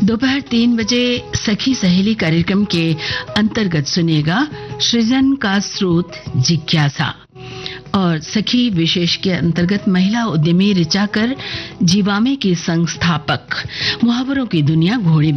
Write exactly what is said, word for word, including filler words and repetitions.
दोपहर तीन बजे सखी सहेली कार्यक्रम के अंतर्गत सुनिएगा सृजन का स्रोत जिज्ञासा और सखी विशेष के अंतर्गत महिला उद्यमी ऋचा कर जीवामे की संस्थापक मुहावरों की दुनिया घोड़े